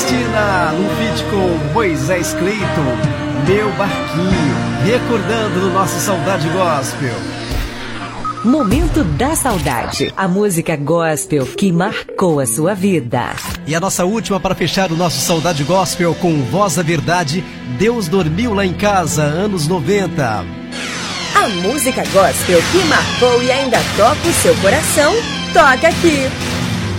Cristina, no feat com Moisés Cleiton, Meu Barquinho, recordando no nosso Saudade Gospel. Momento da Saudade, a música gospel que marcou a sua vida. E a nossa última para fechar o nosso Saudade Gospel com Voz da Verdade, Deus Dormiu Lá em Casa, anos 90. A música gospel que marcou e ainda toca o seu coração, toca aqui.